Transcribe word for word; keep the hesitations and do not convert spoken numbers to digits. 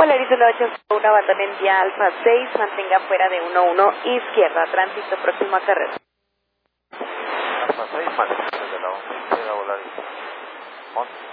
Polaris uno ocho uno, abandón en vía Alfa seis, mantenga fuera de uno uno, izquierda, tránsito próximo a carrera. Alfa seis, mantenga desde la once, izquierda, Polaris. Monte.